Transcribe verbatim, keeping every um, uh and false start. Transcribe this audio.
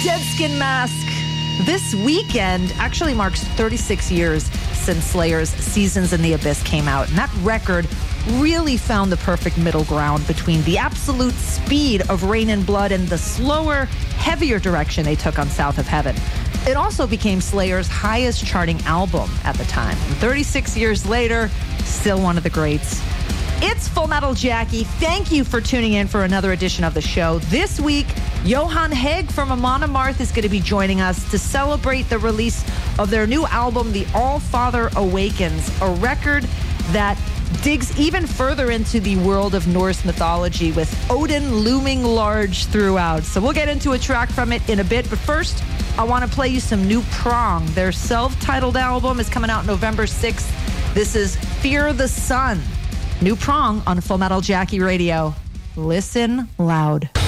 Dead Skin Mask. This weekend actually marks thirty-six years since Slayer's Seasons in the Abyss came out. And that record really found the perfect middle ground between the absolute speed of Rain and Blood and the slower, heavier direction they took on South of Heaven. It also became Slayer's highest charting album at the time. And thirty-six years later, still one of the greats. It's Full Metal Jackie. Thank you for tuning in for another edition of the show. This week, Johan Haeg from Amon Amarth is going to be joining us to celebrate the release of their new album, The All-Father Awakens, a record that digs even further into the world of Norse mythology with Odin looming large throughout. So we'll get into a track from it in a bit, but first, I want to play you some New Prong. Their self-titled album is coming out November sixth. This is Fear the Sun. New Prong on Full Metal Jackie Radio. Listen loud.